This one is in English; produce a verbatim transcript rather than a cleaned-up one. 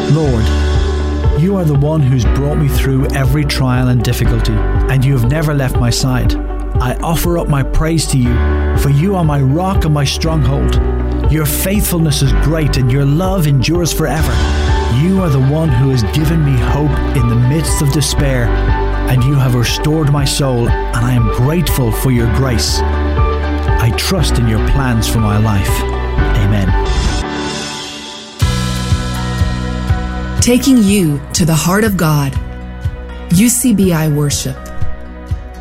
Lord, you are the one who's brought me through every trial and difficulty, and you have never left my side. I offer up my praise to you, for you are my rock and my stronghold. Your faithfulness is great, and your love endures forever. You are the one who has given me hope in the midst of despair, and you have restored my soul, and I am grateful for your grace. I trust in your plans for my life. Amen. Taking you to the heart of God. U C B I Worship.